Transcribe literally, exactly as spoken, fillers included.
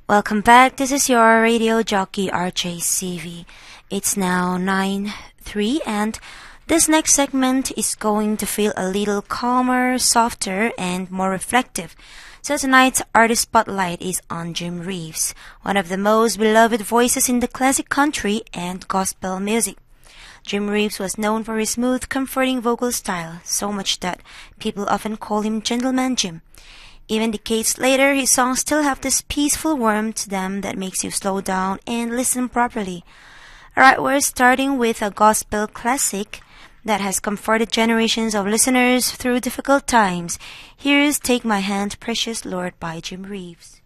Welcome back. This is your radio jockey R J C V. It's now nine three and this next segment is going to feel a little calmer, softer, and more reflective. So tonight's artist spotlight is on Jim Reeves, one of the most beloved voices in the classic country and gospel music. Jim Reeves was known for his smooth, comforting vocal style, so much that people often call him Gentleman Jim. Even decades later, his songs still have this peaceful warmth to them that makes you slow down and listen properly. Alright, we're starting with a gospel classic that has comforted generations of listeners through difficult times. Here's Take My Hand, Precious Lord by Jim Reeves.